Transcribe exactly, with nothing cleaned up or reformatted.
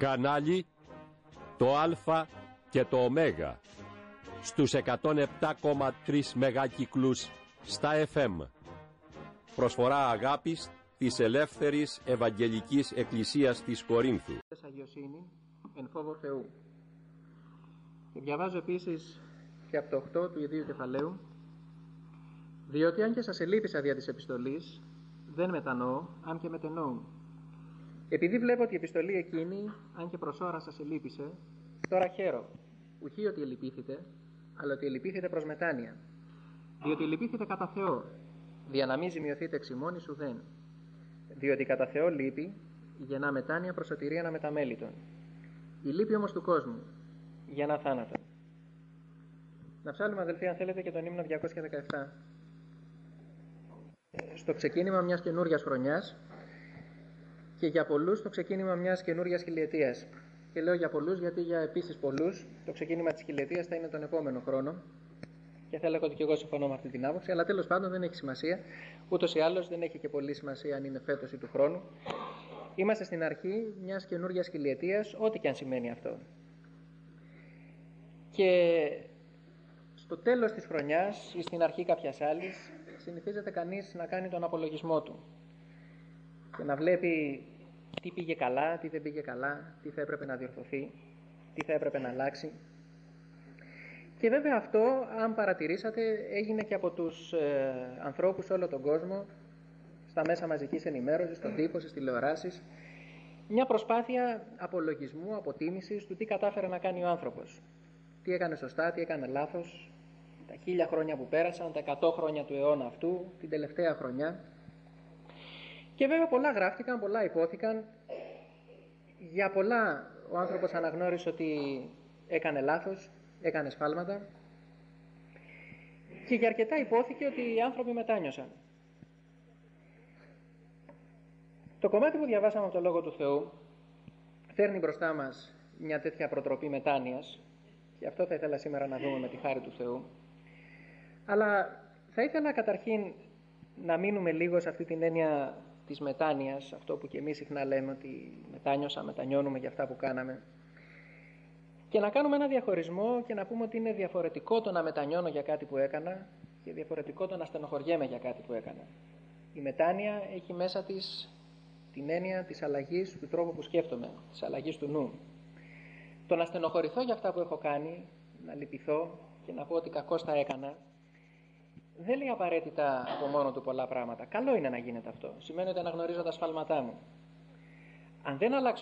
Κανάλι το Α και το Ω στους εκατόν επτά κόμμα τρία μεγάκυκλους στα εφ εμ. Προσφορά αγάπης της Ελεύθερης Ευαγγελικής Εκκλησίας της Κορίνθου. Αγιοσύνη εν φόβο Θεού. Και διαβάζω επίσης και από το οκτώ του ιδίου κεφαλαίου: διότι αν και σας ελείπησα δια της επιστολής, δεν μετανοώ, αν και μετενοώ. Επειδή βλέπω ότι η επιστολή εκείνη, αν και προς ώρα σας ελείπησε, τώρα χαίρο, ουχή ότι ελείπηθητε, αλλά ότι ελείπηθητε προς μετάνοια. Διότι ελείπηθητε κατά Θεό, δια να μην ζημιωθείτε εξ ημών εις ουδέν. Διότι κατά Θεό λύπη, γεννά μετάνοια προς σωτηρία να μεταμέλητον. Η λύπη όμως του κόσμου, γεννά θάνατον. Να ψάλουμε, αδελφοί, αν θέλετε, και τον ύμνο διακόσια δεκαεπτά. Στο ξεκίνημα μιας καινούριας χρονιάς και για πολλούς το ξεκίνημα μιας καινούριας χιλιετίας. Και λέω για πολλούς γιατί για επίσης πολλούς το ξεκίνημα της χιλιετίας θα είναι τον επόμενο χρόνο. Και θα έλεγα ότι και εγώ συμφωνώ με αυτή την άποψη, αλλά τέλος πάντων δεν έχει σημασία. Ούτως ή άλλως δεν έχει και πολύ σημασία αν είναι φέτος ή του χρόνου. Είμαστε στην αρχή μιας καινούριας χιλιετίας, ό,τι και αν σημαίνει αυτό. Και στο τέλος της χρονιάς ή στην αρχή κάποιας άλλης, συνηθίζεται κανείς να κάνει τον απολογισμό του και να βλέπει τι πήγε καλά, τι δεν πήγε καλά, τι θα έπρεπε να διορθωθεί, τι θα έπρεπε να αλλάξει. Και βέβαια αυτό, αν παρατηρήσατε, έγινε και από τους ε, ανθρώπους σε όλο τον κόσμο, στα μέσα μαζικής ενημέρωσης, στον τύπο, στις τηλεοράσεις, μια προσπάθεια απολογισμού, αποτίμησης του τι κατάφερε να κάνει ο άνθρωπος. Τι έκανε σωστά, τι έκανε λάθος, τα χίλια χρόνια που πέρασαν, τα εκατό χρόνια του αιώνα αυτού, την τελευταία χρονιά. Και βέβαια πολλά γράφτηκαν, πολλά υπόθηκαν. Για πολλά ο άνθρωπος αναγνώρισε ότι έκανε λάθος, έκανε σφάλματα. Και για αρκετά υπόθηκε ότι οι άνθρωποι μετάνιωσαν. Το κομμάτι που διαβάσαμε από το Λόγο του Θεού φέρνει μπροστά μας μια τέτοια προτροπή μετάνοιας, και αυτό θα ήθελα σήμερα να δούμε με τη χάρη του Θεού. Αλλά θα ήθελα καταρχήν να μείνουμε λίγο σε αυτή την έννοια της μετάνοιας, αυτό που και εμείς συχνά λέμε ότι μετάνιωσα, μετανιώνουμε για αυτά που κάναμε, και να κάνουμε ένα διαχωρισμό και να πούμε ότι είναι διαφορετικό το να μετανιώνω για κάτι που έκανα και διαφορετικό το να στενοχωριέμαι για κάτι που έκανα. Η μετάνοια έχει μέσα της την έννοια της αλλαγής του τρόπου που σκέφτομαι, της αλλαγής του νου. Το να στενοχωρηθώ για αυτά που έχω κάνει, να λυπηθώ και να πω ότι κακώς τα έκανα, δεν λέει απαραίτητα από μόνο του πολλά πράγματα. Καλό είναι να γίνεται αυτό. Σημαίνει ότι αναγνωρίζω τα σφάλματά μου. Αν δεν αλλάξω